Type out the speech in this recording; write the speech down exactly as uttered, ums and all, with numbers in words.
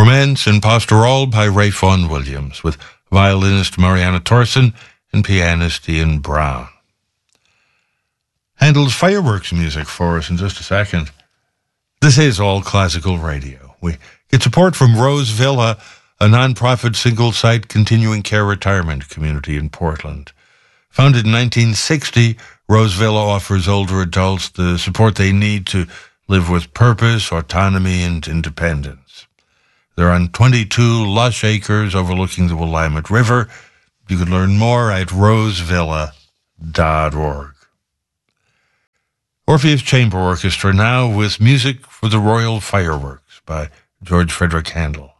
Romance and Pastoral by Ray Vaughan Williams, with violinist Mariana Thorson and pianist Ian Brown. Handel's fireworks music for us in just a second. This is All Classical Radio. We get support from Rose Villa, a non-profit single-site continuing care retirement community in Portland. Founded in nineteen sixty, Rose Villa offers older adults the support they need to live with purpose, autonomy, and independence. They're on twenty-two lush acres overlooking the Willamette River. You can learn more at rosevilla dot org. Orpheus Chamber Orchestra now with music for the Royal Fireworks by George Frederick Handel.